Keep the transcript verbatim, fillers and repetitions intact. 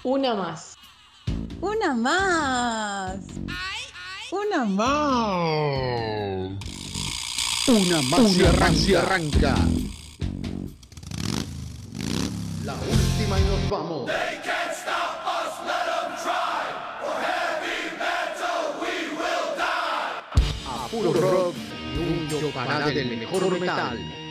Una más. Una más. Una más. Una más y arranca. y arranca. La última y nos vamos. They can't stop us, let 'em try. For heavy metal we will die. A puro rock y un yo para del mejor metal.